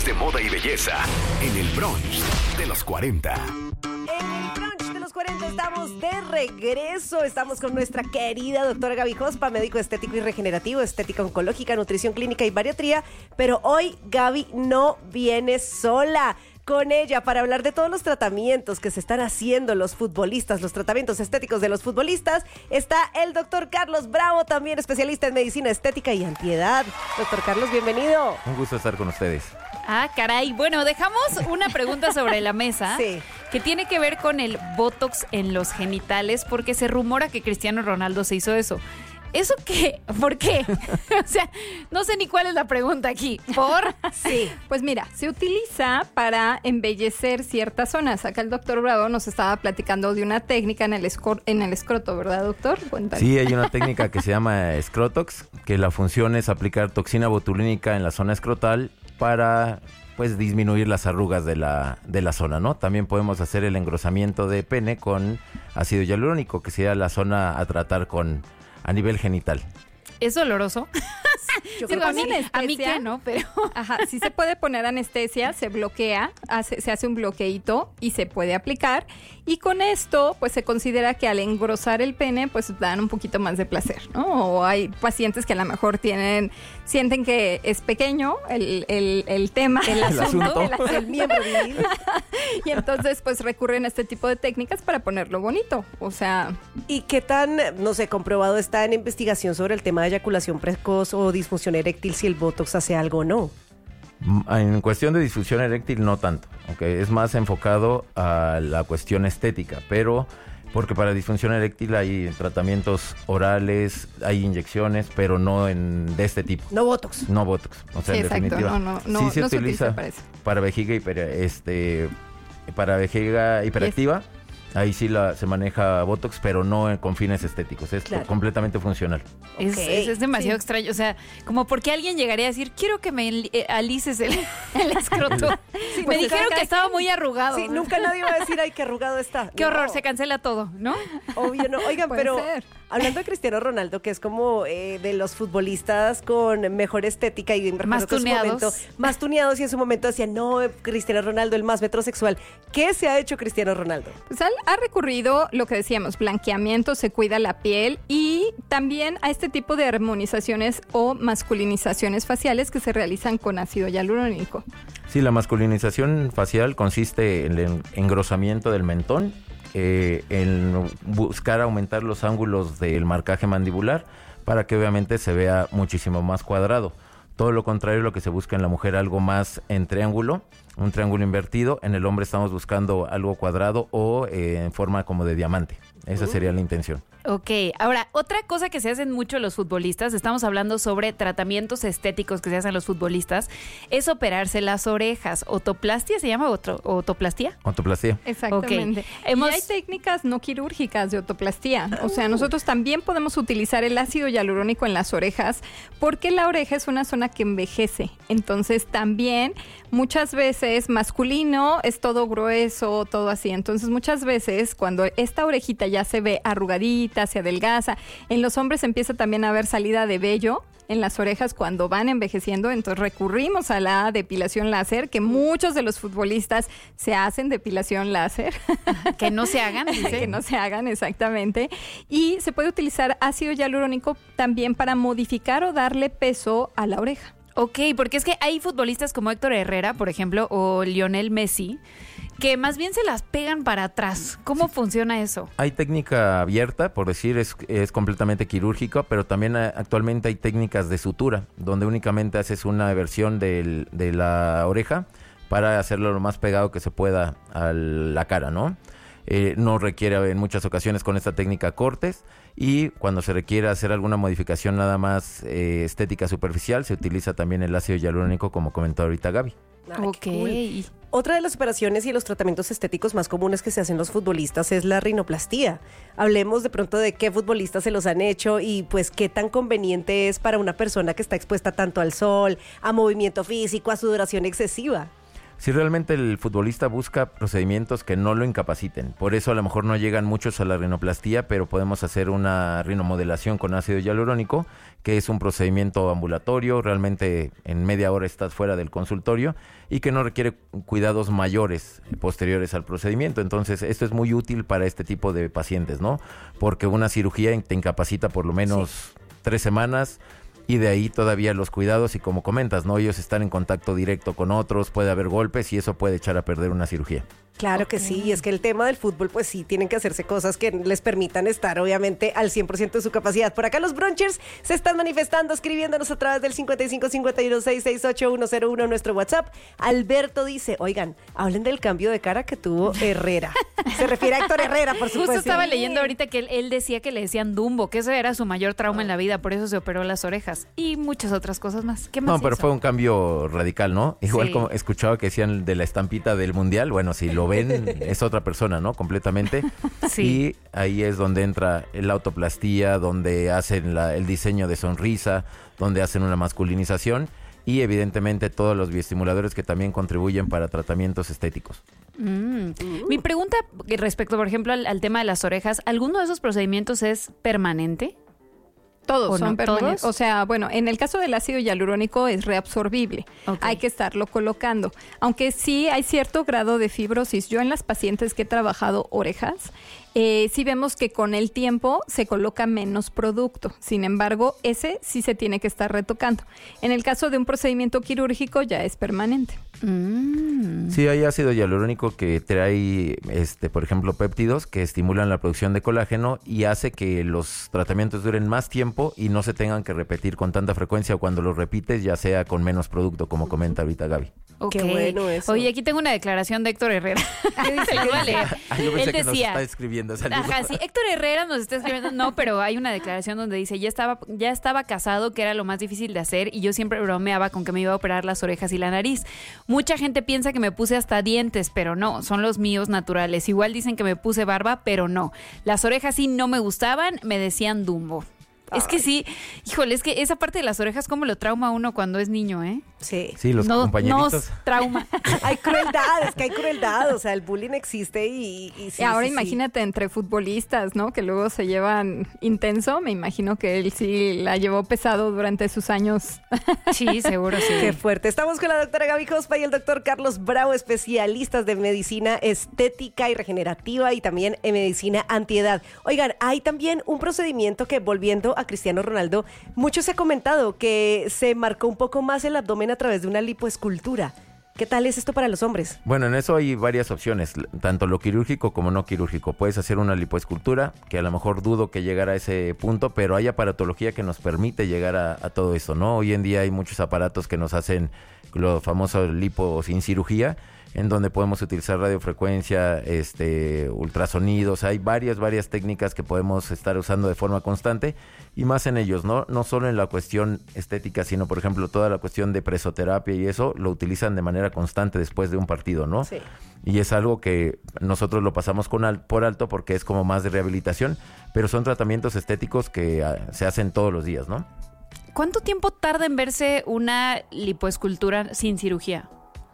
noticias de moda y belleza en el brunch de los 40. En el brunch de los 40 estamos de regreso. Estamos con nuestra querida doctora Gaby Jospa, médico estético y regenerativo, estética oncológica, nutrición clínica y bariatría. Pero hoy Gaby no viene sola. Con ella para hablar de todos los tratamientos que se están haciendo los futbolistas, los tratamientos estéticos de los futbolistas, está el doctor Carlos Bravo, también especialista en medicina estética y antiedad. Doctor Carlos, bienvenido. Un gusto estar con ustedes. Ah, caray. Bueno, dejamos una pregunta sobre la mesa Sí. que tiene que ver con el botox en los genitales, porque se rumora que Cristiano Ronaldo se hizo eso. ¿Eso qué? ¿Por qué? O sea, no sé ni cuál es la pregunta aquí. ¿Por? Sí. Pues mira, se utiliza para embellecer ciertas zonas. Acá el doctor Bravo nos estaba platicando de una técnica en el escroto, ¿verdad, doctor? Cuéntanos. Sí, hay una técnica que se llama Scrotox, que la función es aplicar toxina botulínica en la zona escrotal para pues disminuir las arrugas de la zona, ¿no? También podemos hacer el engrosamiento de pene con ácido hialurónico, que sería la zona a tratar a nivel genital. ¿Es doloroso? Yo Se creo que pone sí. anestesia. A mí que no, pero... Ajá, sí se puede poner anestesia, se bloquea, se hace un bloqueíto y se puede aplicar. Y con esto, pues se considera que al engrosar el pene, pues dan un poquito más de placer, ¿no? O hay pacientes que a lo mejor sienten que es pequeño el tema, el asunto. El miembro viril. Y entonces, pues recurren a este tipo de técnicas para ponerlo bonito. O sea, ¿Y qué tan, no sé, comprobado está en investigación sobre el tema de eyaculación precoz o disfunción eréctil, si el botox hace algo o no? En cuestión de disfunción eréctil, no tanto, ¿okay? Es más enfocado a la cuestión estética, pero porque para disfunción eréctil hay tratamientos orales, hay inyecciones, pero no de este tipo. No botox. No botox, o sea, sí, en exacto, definitiva. no se utiliza para eso. Para vejiga para vejiga hiperactiva, ahí sí se maneja botox, pero no con fines estéticos, es Claro. completamente funcional. Es demasiado Sí. extraño. O sea, como porque alguien llegaría a decir, quiero que me alices el escroto. Sí, Me pues dijeron cada que estaba muy arrugado. Sí, nunca nadie va a decir, ay, qué arrugado está. Qué No. horror, se cancela todo, ¿no? Obvio no. Oigan, Puede pero ser. hablando de Cristiano Ronaldo, que es como de los futbolistas con mejor estética y me Más recuerdo que en su tuneados. momento, más tuneados, y en su momento decían, no, Cristiano Ronaldo, el más metrosexual. ¿Qué se ha hecho Cristiano Ronaldo? Pues ha recurrido, lo que decíamos, blanqueamiento, se cuida la piel y también a este tipo de armonizaciones o masculinizaciones faciales que se realizan con ácido hialurónico. Sí, la masculinización facial consiste en el engrosamiento del mentón, en buscar aumentar los ángulos del marcaje mandibular para que obviamente se vea muchísimo más cuadrado. Todo lo contrario, lo que se busca en la mujer, algo más en triángulo, un triángulo invertido. En el hombre estamos buscando algo cuadrado o en forma como de diamante. Esa sería la intención. Ok, ahora, otra cosa que se hacen mucho los futbolistas, estamos hablando sobre tratamientos estéticos que se hacen los futbolistas, es operarse las orejas. ¿Otoplastia se llama? ¿Otoplastia? Autoplastía. Exactamente. Ok. Hemos- Y hay técnicas no quirúrgicas de otoplastía. O sea, nosotros también podemos utilizar el ácido hialurónico en las orejas porque la oreja es una zona que envejece. Entonces también muchas veces masculino es todo grueso, todo así. Entonces muchas veces cuando esta orejita ya se ve arrugadita, se adelgaza, en los hombres empieza también a haber salida de vello en las orejas cuando van envejeciendo, entonces recurrimos a la depilación láser, que muchos de los futbolistas se hacen depilación láser. Que no se hagan, dice. Que no se hagan, exactamente. Y se puede utilizar ácido hialurónico también para modificar o darle peso a la oreja. Ok, porque es que hay futbolistas como Héctor Herrera, por ejemplo, o Lionel Messi, que más bien se las pegan para atrás. ¿Cómo funciona eso? Hay técnica abierta, por decir, es completamente quirúrgica, pero también actualmente hay técnicas de sutura, donde únicamente haces una versión de la oreja para hacerlo lo más pegado que se pueda a la cara, ¿no? No requiere en muchas ocasiones con esta técnica cortes, y cuando se requiere hacer alguna modificación nada más estética superficial, se utiliza también el ácido hialurónico, como comentó ahorita Gaby. Ay, Ok. qué cool. Otra de las operaciones y los tratamientos estéticos más comunes que se hacen los futbolistas es la rinoplastía. Hablemos de pronto de qué futbolistas se los han hecho y pues qué tan conveniente es para una persona que está expuesta tanto al sol, a movimiento físico, a sudoración excesiva. Si realmente el futbolista busca procedimientos que no lo incapaciten, por eso a lo mejor no llegan muchos a la rinoplastía, pero podemos hacer una rinomodelación con ácido hialurónico, que es un procedimiento ambulatorio, realmente en media hora estás fuera del consultorio y que no requiere cuidados mayores posteriores al procedimiento. Entonces, esto es muy útil para este tipo de pacientes, ¿no? Porque una cirugía te incapacita por lo menos 3 semanas. Y de ahí todavía los cuidados y como comentas, ¿no? Ellos están en contacto directo con otros, puede haber golpes y eso puede echar a perder una cirugía. Claro que sí, y es que el tema del fútbol, pues sí, tienen que hacerse cosas que les permitan estar, obviamente, al 100% de su capacidad. Por acá los brunchers se están manifestando, escribiéndonos a través del 5551668101, nuestro WhatsApp. Alberto dice, oigan, hablen del cambio de cara que tuvo Herrera. Se refiere a Héctor Herrera, por supuesto. Justo estaba leyendo ahorita que él decía que le decían Dumbo, que ese era su mayor trauma en la vida, por eso se operó las orejas y muchas otras cosas más. ¿Qué más No, pero hizo? fue un cambio radical, ¿no? Igual Sí. como escuchaba que decían de la estampita del Mundial, bueno, si lo ven, es otra persona, ¿no? Completamente. Sí. Y ahí es donde entra la autoplastía, donde hacen el diseño de sonrisa, donde hacen una masculinización y evidentemente todos los bioestimuladores que también contribuyen para tratamientos estéticos. Mi pregunta respecto, por ejemplo, al tema de las orejas, ¿alguno de esos procedimientos es permanente? Todos ¿O son no? permanentes. ¿Todos? O sea, bueno, en el caso del ácido hialurónico es reabsorbible. Ok. Hay que estarlo colocando. Aunque sí hay cierto grado de fibrosis. Yo en las pacientes que he trabajado orejas, sí vemos que con el tiempo se coloca menos producto. Sin embargo, ese sí se tiene que estar retocando. En el caso de un procedimiento quirúrgico ya es permanente. Sí, hay ácido hialurónico que trae, por ejemplo, péptidos que estimulan la producción de colágeno y hace que los tratamientos duren más tiempo y no se tengan que repetir con tanta frecuencia o cuando los repites ya sea con menos producto, como comenta ahorita Gaby. Ok. Qué bueno eso. Oye, aquí tengo una declaración de Héctor Herrera. Se las voy a leer. Ay, yo pensé Él que nos decía, está escribiendo. Saludos. ajá, sí, Héctor Herrera nos está escribiendo. No, pero hay una declaración donde dice, ya estaba casado, que era lo más difícil de hacer, y yo siempre bromeaba con que me iba a operar las orejas y la nariz. Mucha gente piensa que me puse hasta dientes, pero no, son los míos naturales. Igual dicen que me puse barba, pero no. Las orejas sí no me gustaban, me decían Dumbo. Es que sí, híjole, es que esa parte de las orejas, ¿cómo lo trauma a uno cuando es niño, eh? Sí. Sí, los compañeritos. Nos trauma. Hay crueldad, es que hay crueldad, o sea, el bullying existe y sí, Y ahora sí, sí. imagínate entre futbolistas, ¿no? Que luego se llevan intenso. Me imagino que él sí la llevó pesado durante sus años. Sí, seguro, sí. Qué fuerte. Estamos con la doctora Gaby Jospa y el doctor Carlos Bravo, especialistas de medicina estética y regenerativa y también en medicina antiedad. Oigan, hay también un procedimiento que, volviendo a Cristiano Ronaldo, mucho se ha comentado que se marcó un poco más el abdomen a través de una lipoescultura. ¿Qué tal es esto para los hombres? Bueno, en eso hay varias opciones, tanto lo quirúrgico como no quirúrgico. Puedes hacer una lipoescultura, que a lo mejor dudo que llegara a ese punto, pero hay aparatología que nos permite llegar a todo eso, ¿no? Hoy en día hay muchos aparatos que nos hacen los famosos lipo sin cirugía, en donde podemos utilizar radiofrecuencia, ultrasonidos. Hay varias técnicas que podemos estar usando de forma constante y más en ellos, ¿no? No solo en la cuestión estética, sino, por ejemplo, toda la cuestión de presoterapia y eso lo utilizan de manera constante después de un partido, ¿no? Sí. Y es algo que nosotros lo pasamos por alto porque es como más de rehabilitación, pero son tratamientos estéticos que se hacen todos los días, ¿no? ¿Cuánto tiempo tarda en verse una lipoescultura sin cirugía?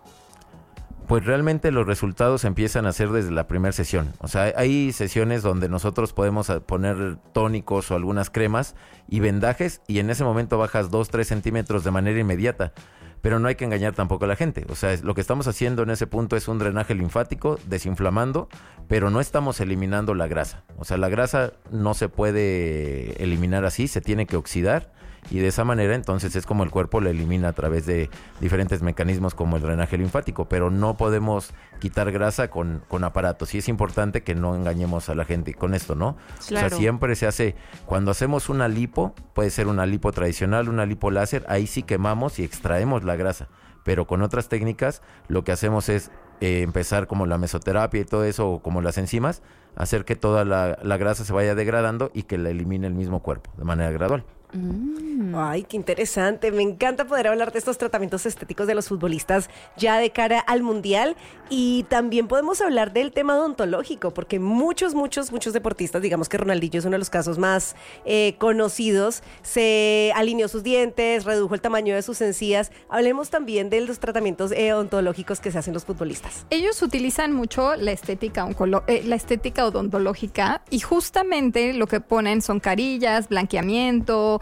Pues realmente los resultados empiezan a ser desde la primera sesión. O sea, hay sesiones donde nosotros podemos poner tónicos o algunas cremas y vendajes y en ese momento bajas 2-3 centímetros de manera inmediata. Pero no hay que engañar tampoco a la gente. O sea, lo que estamos haciendo en ese punto es un drenaje linfático, desinflamando, pero no estamos eliminando la grasa. O sea, la grasa no se puede eliminar así, se tiene que oxidar. Y de esa manera entonces es como el cuerpo la elimina a través de diferentes mecanismos como el drenaje linfático, pero no podemos quitar grasa con aparatos. Y es importante que no engañemos a la gente con esto, ¿no? Claro. O sea, siempre se hace, cuando hacemos una lipo, puede ser una lipo tradicional, una lipo láser, ahí sí quemamos y extraemos la grasa. Pero con otras técnicas lo que hacemos es empezar como la mesoterapia y todo eso, o como las enzimas, hacer que toda la grasa se vaya degradando y que la elimine el mismo cuerpo de manera gradual. Ay, qué interesante. Me encanta poder hablar de estos tratamientos estéticos de los futbolistas ya de cara al Mundial. Y también podemos hablar del tema odontológico, porque muchos deportistas, digamos que Ronaldinho es uno de los casos más conocidos, se alineó sus dientes, redujo el tamaño de sus encías. Hablemos también de los tratamientos odontológicos que se hacen los futbolistas. Ellos utilizan mucho la estética odontológica, y justamente lo que ponen son carillas, blanqueamiento.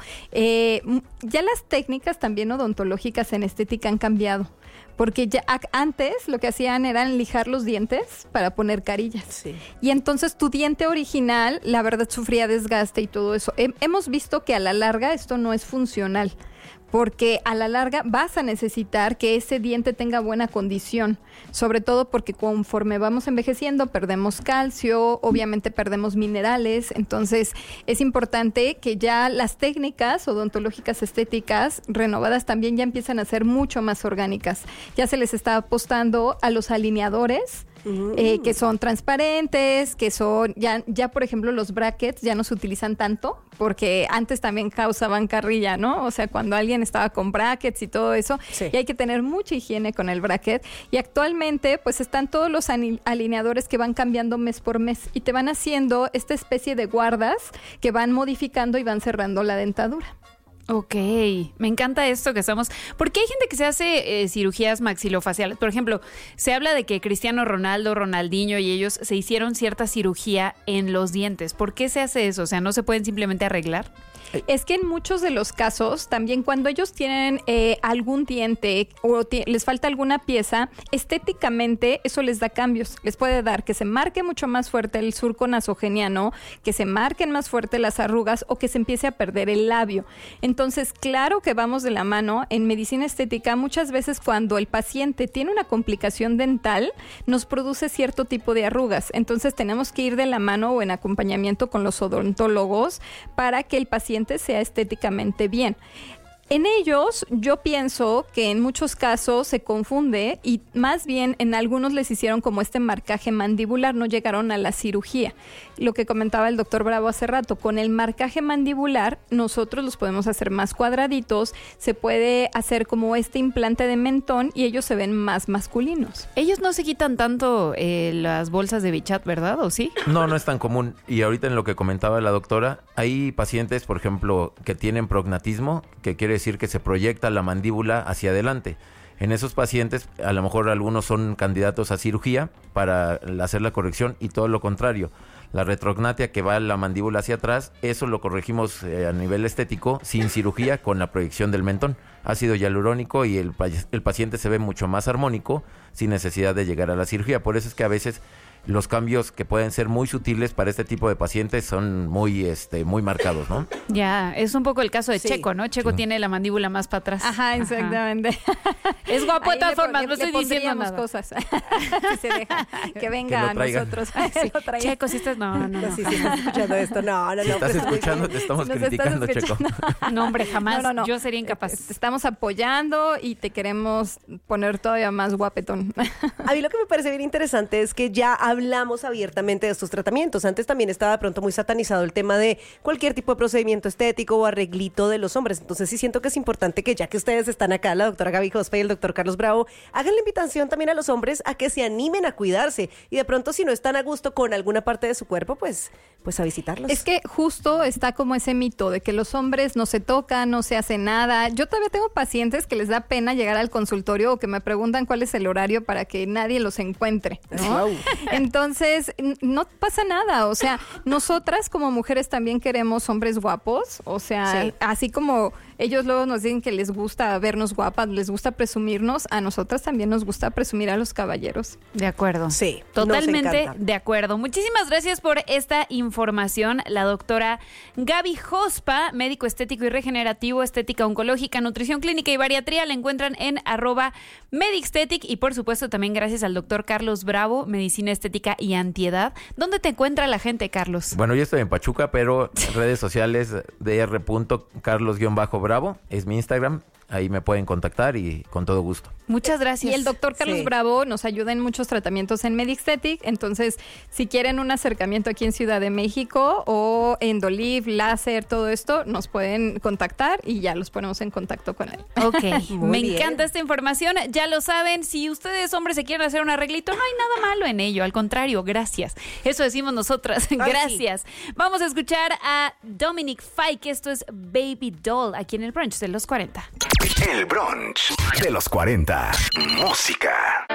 Ya las técnicas también odontológicas en estética han cambiado, porque ya antes lo que hacían era lijar los dientes para poner carillas. Sí. Y entonces tu diente original, la verdad, sufría desgaste y todo eso. Hemos visto que a la larga esto no es funcional, porque a la larga vas a necesitar que ese diente tenga buena condición, sobre todo porque conforme vamos envejeciendo perdemos calcio, obviamente perdemos minerales. Entonces es importante que ya las técnicas odontológicas estéticas renovadas también ya empiezan a ser mucho más orgánicas. Ya se les está apostando a los alineadores, que son transparentes, que son, ya por ejemplo los brackets ya no se utilizan tanto, porque antes también causaban carrilla, ¿no? O sea, cuando alguien estaba con brackets y todo eso, sí. Y hay que tener mucha higiene con el bracket. Y actualmente pues están todos los alineadores que van cambiando mes por mes y te van haciendo esta especie de guardas que van modificando y van cerrando la dentadura. Ok, me encanta esto que estamos... Porque hay gente que se hace cirugías maxilofaciales. Por ejemplo, se habla de que Cristiano Ronaldo, Ronaldinho y ellos se hicieron cierta cirugía en los dientes. ¿Por qué se hace eso? O sea, ¿no se pueden simplemente arreglar? Es que en muchos de los casos, también cuando ellos tienen algún diente o les falta alguna pieza, estéticamente eso les da cambios. Les puede dar que se marque mucho más fuerte el surco nasogeniano, que se marquen más fuerte las arrugas o que se empiece a perder el labio. Entonces, claro que vamos de la mano. En medicina estética, muchas veces cuando el paciente tiene una complicación dental, nos produce cierto tipo de arrugas. Entonces, tenemos que ir de la mano o en acompañamiento con los odontólogos para que el paciente sea estéticamente bien. En ellos, yo pienso que en muchos casos se confunde y más bien en algunos les hicieron como este marcaje mandibular, no llegaron a la cirugía. Lo que comentaba el doctor Bravo hace rato, con el marcaje mandibular nosotros los podemos hacer más cuadraditos, se puede hacer como este implante de mentón y ellos se ven más masculinos. Ellos no se quitan tanto las bolsas de Bichat, ¿verdad? ¿O sí? No, no es tan común. Y ahorita en lo que comentaba la doctora, hay pacientes, por ejemplo, que tienen prognatismo, que quiere decir que se proyecta la mandíbula hacia adelante. En esos pacientes, a lo mejor algunos son candidatos a cirugía para hacer la corrección y todo lo contrario. La retrognatia, que va la mandíbula hacia atrás, eso lo corregimos a nivel estético sin cirugía con la proyección del mentón. Ácido hialurónico y el paciente se ve mucho más armónico sin necesidad de llegar a la cirugía. Por eso es que a veces los cambios que pueden ser muy sutiles para este tipo de pacientes son muy marcados, ¿no? Ya, es un poco el caso de Sí. Checo, ¿no? Checo tiene la mandíbula más para atrás. Ajá, exactamente. Es guapo de Ahí todas formas, no estoy diciendo pondríamos nada. cosas. Si se deja, que venga Que lo a traigan. nosotros. Sí. Lo traigan. Checo, si estás... No. Sí, estás escuchando esto. No. Si estás pues, escuchando, te estamos Si nos estás criticando, Checo. escuchando. No, hombre, jamás. No. Yo sería incapaz. Te estamos apoyando y te queremos poner todavía más guapetón. A mí lo que me parece bien interesante es que ya hablamos abiertamente de estos tratamientos. Antes también estaba de pronto muy satanizado el tema de cualquier tipo de procedimiento estético o arreglito de los hombres. Entonces sí siento que es importante que ya que ustedes están acá, la doctora Gaby Jospa y el doctor Carlos Bravo, hagan la invitación también a los hombres a que se animen a cuidarse. Y de pronto si no están a gusto con alguna parte de su cuerpo, pues a visitarlos. Es que justo está como ese mito de que los hombres no se tocan, no se hace nada. Yo todavía tengo pacientes que les da pena llegar al consultorio o que me preguntan cuál es el horario para que nadie los encuentre, ¿no? Guau. Entonces, no pasa nada. O sea, nosotras como mujeres también queremos hombres guapos. O sea, Sí. así como ellos luego nos dicen que les gusta vernos guapas, les gusta presumirnos, a nosotras también nos gusta presumir a los caballeros. De acuerdo. Sí, Totalmente nos encanta. de acuerdo. Muchísimas gracias por esta información. La doctora Gaby Jospa, médico estético y regenerativo, estética oncológica, nutrición clínica y bariatría. La encuentran en @medixtetic. Y por supuesto también gracias al doctor Carlos Bravo, medicina estética y antiedad. ¿Dónde te encuentra la gente, Carlos? Bueno, yo estoy en Pachuca, pero en redes sociales dr.carlos-bravo es mi Instagram. ahí me pueden contactar y con todo gusto. Muchas gracias. Y el doctor Carlos Sí. Bravo nos ayuda en muchos tratamientos en Medixtetic. Entonces, si quieren un acercamiento aquí en Ciudad de México o en Endolive, láser, todo esto, nos pueden contactar y ya los ponemos en contacto con él. Ok, Muy me bien. encanta esta información. Ya lo saben, si ustedes hombres se quieren hacer un arreglito, no hay nada malo en ello. Al contrario, gracias. Eso decimos nosotras. Gracias. Vamos a escuchar a Dominic Fike. Esto es Baby Doll, aquí en el brunch de los 40. El brunch de los 40. Música.